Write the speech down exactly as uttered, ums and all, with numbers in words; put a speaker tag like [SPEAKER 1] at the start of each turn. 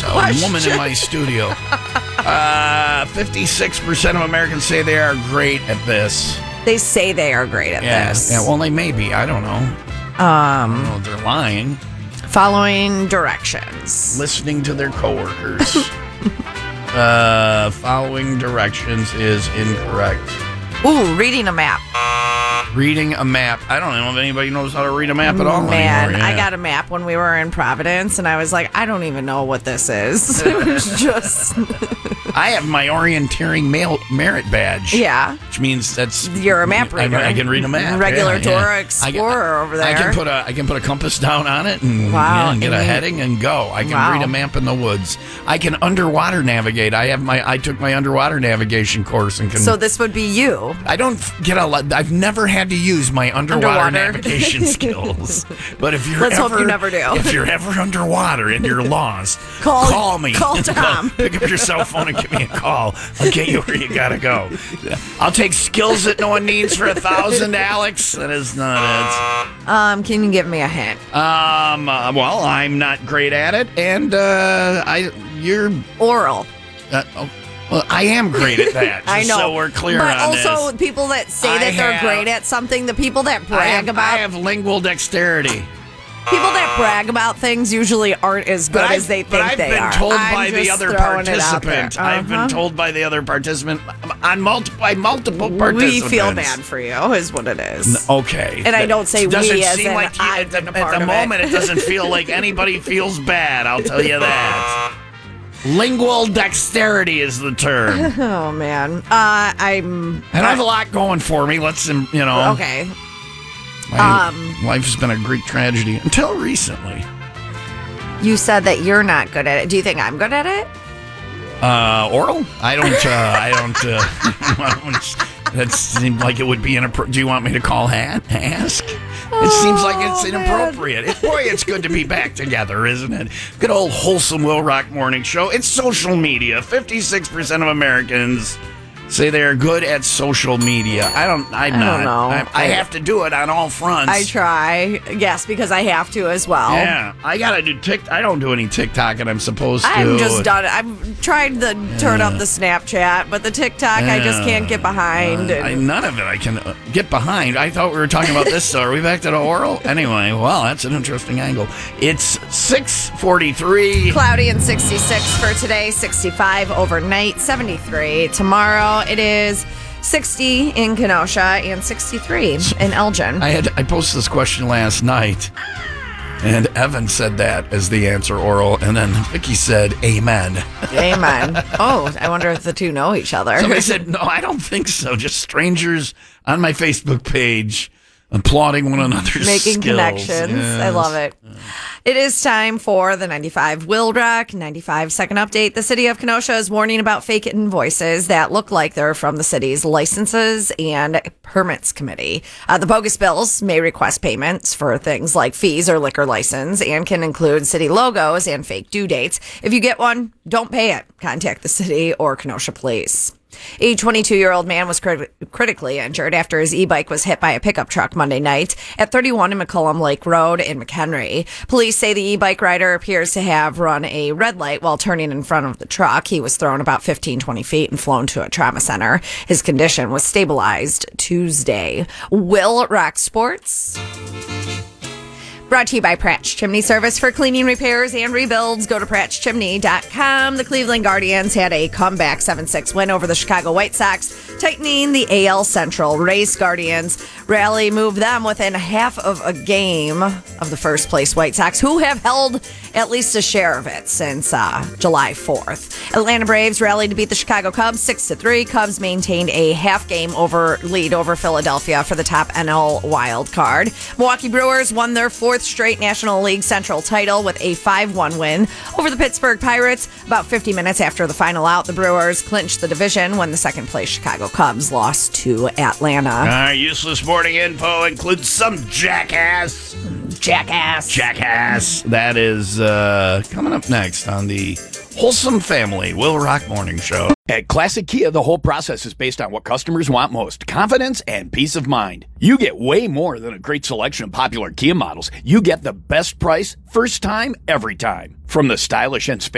[SPEAKER 1] a woman in my studio. Uh, fifty-six percent of Americans say they are great at this.
[SPEAKER 2] They say they are great at
[SPEAKER 1] yeah,
[SPEAKER 2] this.
[SPEAKER 1] Yeah, well, they may be. I don't know. Um, I don't know if they're lying.
[SPEAKER 2] Following directions.
[SPEAKER 1] Listening to their coworkers. uh, following directions is incorrect.
[SPEAKER 2] Ooh, reading a map.
[SPEAKER 1] Reading a map. I don't know if anybody knows how to read a map at all
[SPEAKER 2] Man,
[SPEAKER 1] anymore. Yeah.
[SPEAKER 2] I got a map when we were in Providence, and I was like, I don't even know what this is. It was just...
[SPEAKER 1] I have my orienteering mail, merit badge.
[SPEAKER 2] Yeah.
[SPEAKER 1] Which means that's...
[SPEAKER 2] You're a map reader.
[SPEAKER 1] I, I can read a map.
[SPEAKER 2] Regular
[SPEAKER 1] yeah,
[SPEAKER 2] Dora
[SPEAKER 1] yeah.
[SPEAKER 2] Explorer
[SPEAKER 1] I,
[SPEAKER 2] over there.
[SPEAKER 1] I can put a I can put a compass down on it and,
[SPEAKER 2] wow.
[SPEAKER 1] yeah, and get
[SPEAKER 2] and
[SPEAKER 1] a
[SPEAKER 2] you,
[SPEAKER 1] heading and go. I can
[SPEAKER 2] wow.
[SPEAKER 1] read a map in the woods. I can underwater navigate. I have my I took my underwater navigation course and can...
[SPEAKER 2] So this would be you.
[SPEAKER 1] I don't get a lot... I've never had to use my underwater,
[SPEAKER 2] underwater.
[SPEAKER 1] navigation skills. But if you're
[SPEAKER 2] Let's
[SPEAKER 1] ever...
[SPEAKER 2] hope you never do.
[SPEAKER 1] If you're ever underwater and you're lost,
[SPEAKER 2] call,
[SPEAKER 1] call me.
[SPEAKER 2] Call Tom.
[SPEAKER 1] Pick up your cell phone and give me a call. I'll get you where you gotta go. I'll take skills that no one needs for a thousand, Alex. That is not it.
[SPEAKER 2] Um, can you give me a hint?
[SPEAKER 1] Um, uh, well, I'm not great at it, and uh, I, you're
[SPEAKER 2] oral.
[SPEAKER 1] Uh, oh, well, I am great at that.
[SPEAKER 2] I know.
[SPEAKER 1] So we're clear
[SPEAKER 2] but
[SPEAKER 1] on
[SPEAKER 2] also,
[SPEAKER 1] this.
[SPEAKER 2] people that say
[SPEAKER 1] I
[SPEAKER 2] that they're
[SPEAKER 1] have,
[SPEAKER 2] great at something, the people that brag
[SPEAKER 1] I have,
[SPEAKER 2] about
[SPEAKER 1] I have lingual dexterity.
[SPEAKER 2] People that brag about things usually aren't as good
[SPEAKER 1] But
[SPEAKER 2] as they
[SPEAKER 1] I've,
[SPEAKER 2] think
[SPEAKER 1] but I've
[SPEAKER 2] they
[SPEAKER 1] been
[SPEAKER 2] are.
[SPEAKER 1] told
[SPEAKER 2] I'm
[SPEAKER 1] by the
[SPEAKER 2] just
[SPEAKER 1] other
[SPEAKER 2] throwing it out there.
[SPEAKER 1] participant. I've been
[SPEAKER 2] Uh-huh.
[SPEAKER 1] told by the other participant on multiple by multiple participants.
[SPEAKER 2] We feel bad for you, is what it is.
[SPEAKER 1] Okay.
[SPEAKER 2] And I don't say
[SPEAKER 1] It doesn't
[SPEAKER 2] we as
[SPEAKER 1] seem
[SPEAKER 2] in
[SPEAKER 1] like you,
[SPEAKER 2] I've
[SPEAKER 1] at
[SPEAKER 2] been
[SPEAKER 1] the,
[SPEAKER 2] a part
[SPEAKER 1] at the
[SPEAKER 2] of it.
[SPEAKER 1] moment it doesn't feel like anybody feels bad. I'll tell you that. Lingual dexterity is the term.
[SPEAKER 2] Oh man, uh, I'm.
[SPEAKER 1] And I have a lot going for me. Let's, um, you know.
[SPEAKER 2] Okay.
[SPEAKER 1] My
[SPEAKER 2] Um,
[SPEAKER 1] life has been a great tragedy until recently.
[SPEAKER 2] You said that you're not good at it. Do you think I'm good at it?
[SPEAKER 1] Uh, oral? I don't. Uh, I don't. Uh, I don't that seemed like it would be inappropriate. Do you want me to call Han? Ask? It seems like it's
[SPEAKER 2] Oh,
[SPEAKER 1] inappropriate. It, boy, it's good to be back together, isn't it? Good old wholesome Will Rock Morning Show. It's social media. fifty-six percent of Americans say they are good at social media. I don't. I'm
[SPEAKER 2] I
[SPEAKER 1] not.
[SPEAKER 2] don't know.
[SPEAKER 1] I, I have to do it on all fronts.
[SPEAKER 2] I try, yes, because I have to as well.
[SPEAKER 1] Yeah, I gotta do Tik. I don't do any TikTok, and I'm supposed to.
[SPEAKER 2] I'm just done. I've tried to turn up the Snapchat, but the TikTok I just can't get behind.
[SPEAKER 1] Uh,
[SPEAKER 2] and-
[SPEAKER 1] I, none of it I can uh, get behind. I thought we were talking about this. So are we back to the oral? Anyway, well, that's an interesting angle. It's six forty-three.
[SPEAKER 2] Cloudy and sixty-six for today, sixty-five overnight, seventy-three tomorrow. It is sixty in Kenosha and sixty-three in Elgin.
[SPEAKER 1] I had I posted this question last night, and Evan said that as the answer, oral, and then Vicky said, "Amen."
[SPEAKER 2] Amen. Oh, I wonder if the two know each other.
[SPEAKER 1] Somebody said, "No, I don't think so. Just strangers on my Facebook page applauding one another's
[SPEAKER 2] Making
[SPEAKER 1] skills."
[SPEAKER 2] connections.
[SPEAKER 1] Yes.
[SPEAKER 2] I love it. It is time for the ninety-five Will Rock ninety-five second update. The city of Kenosha is warning about fake invoices that look like they're from the city's licenses and permits committee. Uh, the bogus bills may request payments for things like fees or liquor license and can include city logos and fake due dates. If you get one, don't pay it. Contact the city or Kenosha Police. A twenty-two-year-old man was crit- critically injured after his e-bike was hit by a pickup truck Monday night at thirty-one in McCullum Lake Road in McHenry. Police say the e-bike rider appears to have run a red light while turning in front of the truck. He was thrown about fifteen, twenty feet and flown to a trauma center. His condition was stabilized Tuesday. Will Rock Sports. Brought to you by Pratch Chimney Service for cleaning, repairs, and rebuilds. Go to pratch chimney dot com. The Cleveland Guardians had a comeback seven six win over the Chicago White Sox, tightening the A L Central race. Guardians rally moved them within half of a game of the first place White Sox, who have held at least a share of it since uh, July fourth. Atlanta Braves rallied to beat the Chicago Cubs six to three. Cubs maintained a half game over lead over Philadelphia for the top N L wild card. Milwaukee Brewers won their fourth straight National League Central title with a five one win over the Pittsburgh Pirates. About fifty minutes after the final out, the Brewers clinched the division when the second place Chicago Cubs lost to Atlanta.
[SPEAKER 1] Our useless morning info includes some jackass.
[SPEAKER 2] Jackass.
[SPEAKER 1] Jackass. That is uh, coming up next on the Wholesome Family Will Rock Morning Show.
[SPEAKER 3] At Classic Kia, the whole process is based on what customers want most, confidence and peace of mind. You get way more than a great selection of popular Kia models. You get the best price, first time, every time. From the stylish and spacious